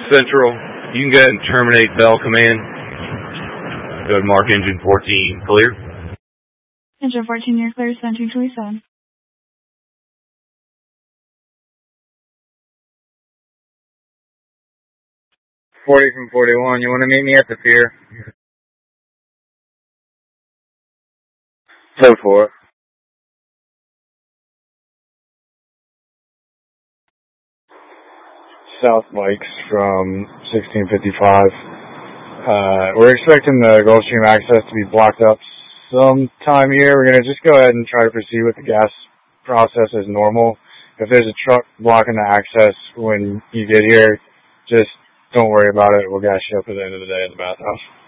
Central. You can go ahead and terminate Bell Command. Go ahead and mark engine 14 clear. Engine 14, you're clear, Sun 227. 40 from 41, you want to meet me at the pier? 10-4. South Bikes from 1655. We're expecting the Gulfstream access to be blocked up sometime here. We're going to just go ahead and try to proceed with the gas process as normal. If there's a truck blocking the access when you get here, just don't worry about it. We'll gas you up at the end of the day at the bathhouse.